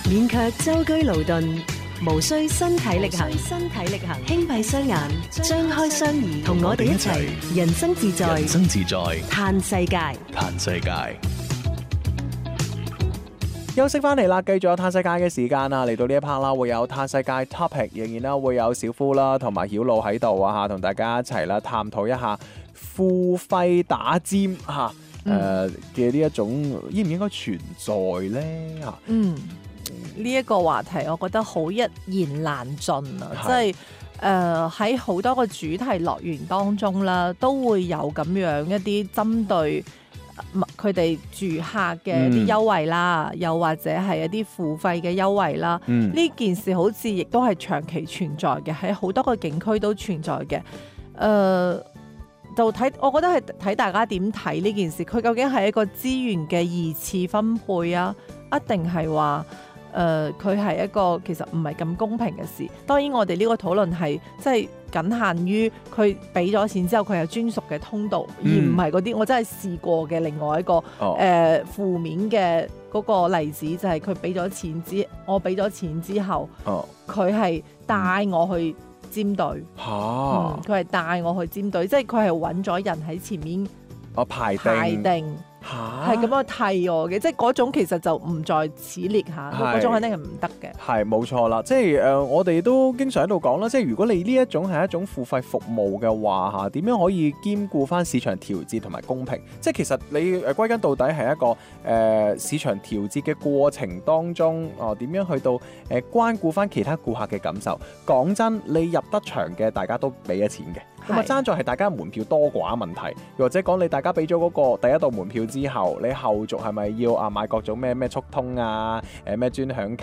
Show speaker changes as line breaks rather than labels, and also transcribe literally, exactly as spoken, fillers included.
免卻舟車勞頓，無需身體力行，身體力行，輕閉雙眼，張開雙耳，同我哋一齊人生自在，
人生自在，
嘆世界，
嘆世界。
休息翻嚟啦，繼續有嘆世界嘅時間啊！嚟到呢一 part 啦，會有嘆世界 topic，仍然啦會有小夫啦同埋曉露喺度啊嚇，同大家一齊啦探討一下付費打尖嚇誒嘅呢一種應唔應該存在呢？嚇？
嗯，呢、這、一個話題我覺得好一言難盡啊！即係誒喺好多個主題樂園當中啦，都會有咁樣一啲針對佢哋住客嘅一啲優惠啦，嗯、又或者係一啲付費嘅優惠啦。呢、嗯、件事好似亦都係長期存在嘅，喺好多個景區都存在嘅。誒、呃，就睇我覺得係睇大家點睇呢件事，佢究竟係一個資源嘅二次分配啊，一定係話誒佢係一個其實唔係咁公平嘅事。當然我哋呢個討論係即係僅限於佢俾咗錢之後佢有專屬嘅通道，嗯、而唔係嗰啲我真係試過嘅另外一個誒、哦呃、負面嘅嗰個例子，就係佢俾咗錢之我俾咗錢之後，佢係帶我去尖隊，佢係帶我去尖隊，即係佢係揾咗人喺前面
我排定。
排定係咁樣替我嘅，即係嗰種其實就唔在此列下，嗰種肯定係唔得嘅。
係冇錯啦，即係誒、呃，我哋都經常喺度講啦，即係如果你呢一種係一種付費服務嘅話嚇，點樣可以兼顧翻市場調節同埋公平？即係其實你誒歸根到底係一個誒、呃、市場調節嘅過程當中，哦、呃、點樣去到誒、呃、關顧翻其他顧客嘅感受？講真，你入得場嘅大家都俾咗錢嘅。咁啊，爭在係大家門票多寡問題，或者講你大家俾咗嗰個第一道門票之後，你後續係咪要啊買各種咩咩速通啊、誒咩專享卡